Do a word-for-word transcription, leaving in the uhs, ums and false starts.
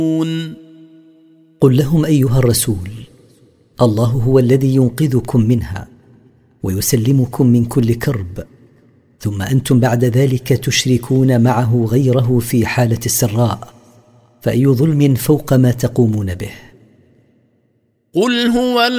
قل لهم أيها الرسول: الله هو الذي ينقذكم منها ويسلمكم من كل كرب، ثم أنتم بعد ذلك تشركون معه غيره في حالة السراء، فأي ظلم فوق ما تقومون به. قل هو